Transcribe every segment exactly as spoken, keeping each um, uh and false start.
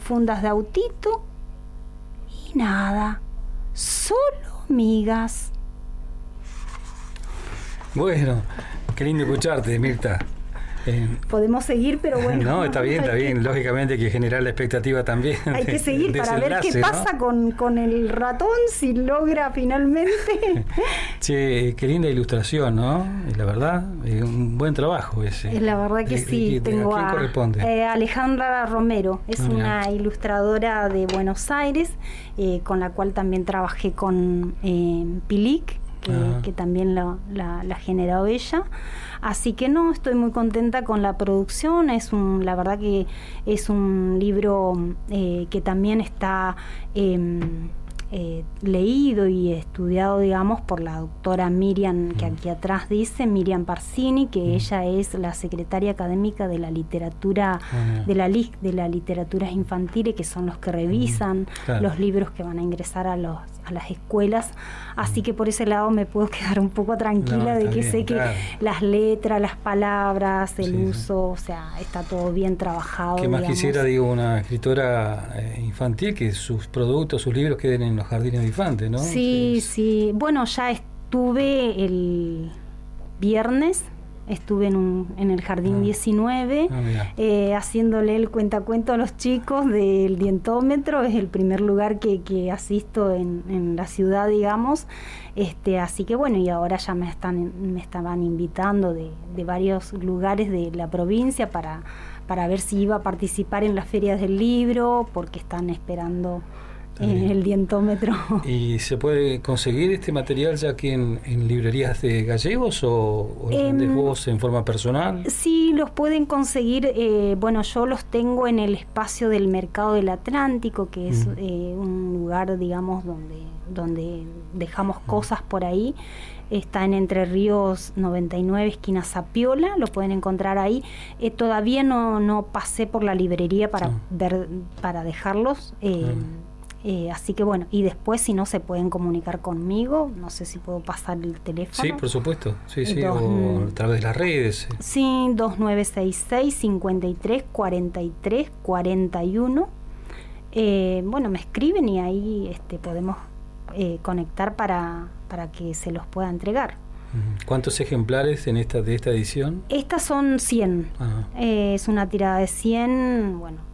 fundas de autito y nada, solo migas. Bueno, qué lindo escucharte, Mirta. Eh, Podemos seguir, pero bueno. No, está bien, está bien. Lógicamente hay que generar la expectativa también. Hay de, que seguir de para ver qué pasa, ¿no? con, con el ratón, si logra finalmente. Che, qué linda ilustración, ¿no? Y la verdad, es un buen trabajo ese. Es la verdad que de, sí. De, de, tengo ¿a quién a corresponde? Eh, Alejandra Romero, es ah, una ilustradora de Buenos Aires, eh, con la cual también trabajé con eh, Pilic, que, que también la, la, la generó ella. Así que no, estoy muy contenta con la producción. Es un, la verdad que es un libro eh, que también está eh, eh, leído y estudiado, digamos, por la doctora Miriam, que aquí atrás dice, Miriam Parsini, que mm. ella es la secretaria académica de la literatura, mm. de la L I C, de la literatura infantil, que son los que revisan mm. claro. los libros que van a ingresar a los a las escuelas, así que por ese lado me puedo quedar un poco tranquila no, de que bien, sé claro. que las letras, las palabras, el sí, uso, sí. o sea, está todo bien trabajado. ¿Qué más digamos. quisiera, digo, una escritora eh, infantil que sus productos, sus libros queden en los jardines de infantes, ¿no? Sí, sí, sí. Bueno, ya estuve el viernes, estuve en, un, en el Jardín ah. diecinueve, ah, eh, haciéndole el cuentacuento a los chicos del dientómetro. Es el primer lugar que, que asisto en, en la ciudad, digamos. Este, así que bueno, y ahora ya me están me estaban invitando de, de varios lugares de la provincia para, para ver si iba a participar en las ferias del libro, porque están esperando en el dientómetro. ¿Y se puede conseguir este material ya aquí en, en librerías de gallegos o, o los eh, vendés vos en forma personal? Sí, los pueden conseguir. Eh, bueno, yo los tengo en el espacio del Mercado del Atlántico, que es mm. eh, un lugar, digamos, donde, donde dejamos mm. cosas por ahí. Está en Entre Ríos noventa y nueve, esquina Zapiola, lo pueden encontrar ahí. Eh, todavía no, no pasé por la librería para, mm. ver, para dejarlos. Eh, mm. Eh, así que bueno, y después si no se pueden comunicar conmigo, no sé si puedo pasar el teléfono. Sí, por supuesto, sí, sí, dos, o a través de las redes. Sí, dos nueve seis seis, cinco tres, cuatro tres, cuatro uno. Eh, bueno, me escriben y ahí este, podemos eh, conectar para, para que se los pueda entregar. ¿Cuántos ejemplares en esta de esta edición? Estas son cien, eh, es una tirada de cien, bueno.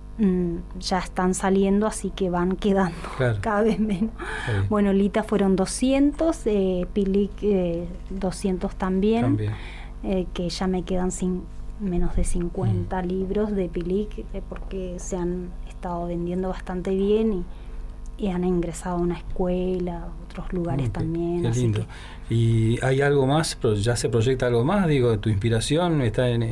Ya están saliendo, así que van quedando claro. cada vez menos. Bueno, Lita fueron doscientos, eh, Pilic eh, doscientos también, también. Eh, que ya me quedan sin, menos de cincuenta mm. libros de Pilic, eh, porque se han estado vendiendo bastante bien y, y han ingresado a una escuela, otros lugares mm, también. Qué así lindo. Que, ¿y hay algo más? ¿Ya se proyecta algo más? Digo, ¿tu inspiración está en,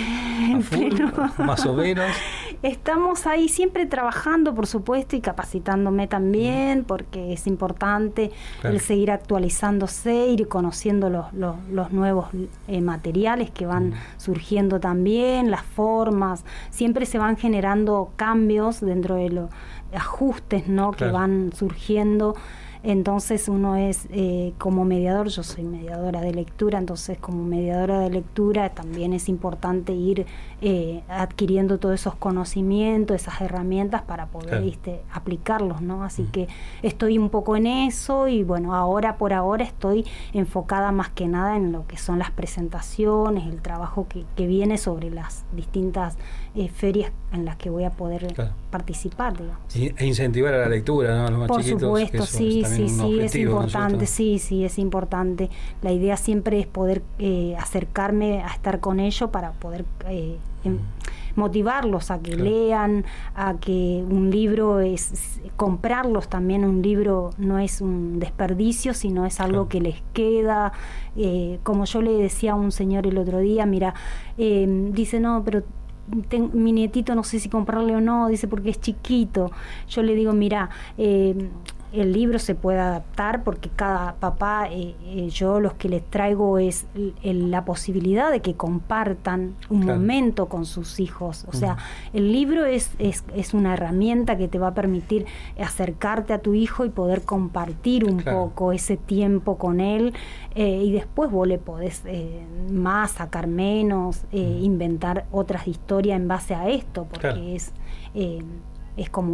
en full, más o menos? Estamos ahí siempre trabajando, por supuesto, y capacitándome también, porque es importante claro. el seguir actualizándose, ir conociendo los, los, los nuevos eh, materiales que van mm. surgiendo también, las formas. Siempre se van generando cambios dentro de los ajustes, ¿no? Claro. que van surgiendo. Entonces uno es eh, como mediador, yo soy mediadora de lectura, entonces como mediadora de lectura también es importante ir eh, adquiriendo todos esos conocimientos, esas herramientas para poder claro. ¿viste? aplicarlos, ¿no? Así mm. que estoy un poco en eso y bueno, ahora por ahora estoy enfocada más que nada en lo que son las presentaciones, el trabajo que, que viene sobre las distintas eh, ferias en las que voy a poder claro. participar, digamos. Y, e incentivar a la lectura, ¿no? A los más por chiquitos. Supuesto, sí, sí, sí, es importante, ¿no? sí, sí, es importante. La idea siempre es poder eh, acercarme a estar con ellos para poder eh, mm. motivarlos a que claro. lean, a que un libro es, es, comprarlos también, un libro no es un desperdicio, sino es algo claro. que les queda. Eh, como yo le decía a un señor el otro día, mira, eh, dice, no, pero Ten, mi nietito no sé si comprarle o no, dice porque es chiquito. Yo le digo, mira, eh, el libro se puede adaptar porque cada papá, eh, eh, yo los que les traigo es el, la posibilidad de que compartan un claro. momento con sus hijos. O uh-huh. sea, el libro es, es, es una herramienta que te va a permitir acercarte a tu hijo y poder compartir un claro. poco ese tiempo con él, eh, y después vos le podés eh, más, sacar menos, eh, uh-huh. inventar otras historias en base a esto, porque claro. es, eh, es como